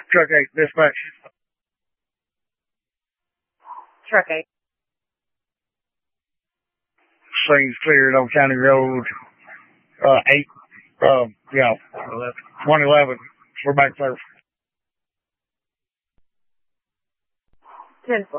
Truck 8, dispatch. Truck 8. Scene's cleared on County Road, 111. We're back there. 10-4.